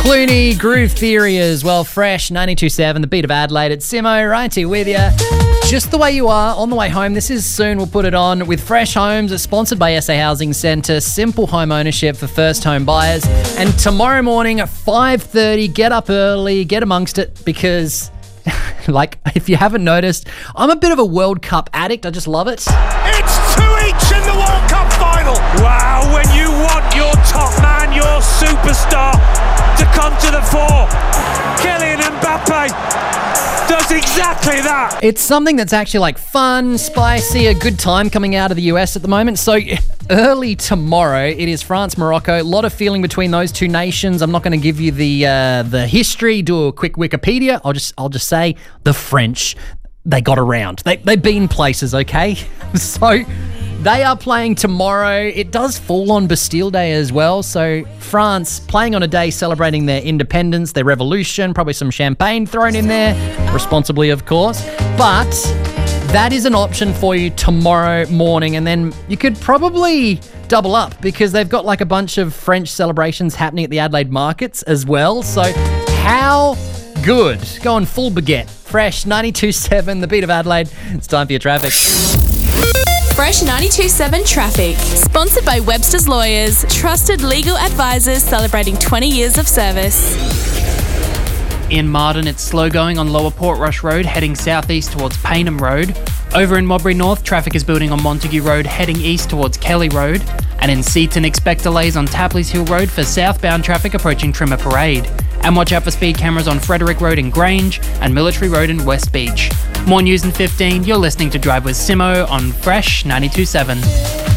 Clooney, Groove Theory as well. Fresh 92.7, the beat of Adelaide. It's Simo, right here with you. Just the way you are on the way home. This is Soon We'll Put It On with Fresh Homes. It's sponsored by SA Housing Centre. Simple home ownership for first home buyers. And tomorrow morning at 5:30, get up early, get amongst it, because like, if you haven't noticed, I'm a bit of a World Cup addict. I just love it. It's 2 each in the World Cup final. Wow, when you want your top man, your superstar to come to the fore, Kylian Mbappe does exactly that. It's something that's actually like fun, spicy, a good time coming out of the US at the moment. So early tomorrow, it is France-Morocco. A lot of feeling between those two nations. I'm not going to give you the history, do a quick Wikipedia. I'll just say the French, they got around. They've been places, okay? So they are playing tomorrow. It does fall on Bastille Day as well. So France playing on a day celebrating their independence, their revolution, probably some champagne thrown in there, responsibly of course. But that is an option for you tomorrow morning. And then you could probably double up because they've got like a bunch of French celebrations happening at the Adelaide markets as well. So how good? Going full baguette. Fresh 92.7, the beat of Adelaide. It's time for your traffic. Fresh 92.7 Traffic. Sponsored by Webster's Lawyers. Trusted legal advisors celebrating 20 years of service. In Marden, it's slow going on Lower Portrush Road, heading southeast towards Paynham Road. Over in Modbury North, traffic is building on Montague Road, heading east towards Kelly Road. And in Seaton, expect delays on Tapley's Hill Road for southbound traffic approaching Trimmer Parade. And watch out for speed cameras on Frederick Road in Grange and Military Road in West Beach. More news in 15. You're listening to Drive with Simo on Fresh 92.7.